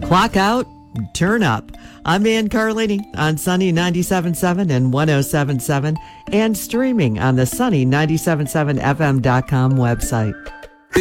Clock out, turn up. I'm Ann Carlini on Sunny 97.7 and 107.7 and streaming on the Sunny 97.7fm.com website.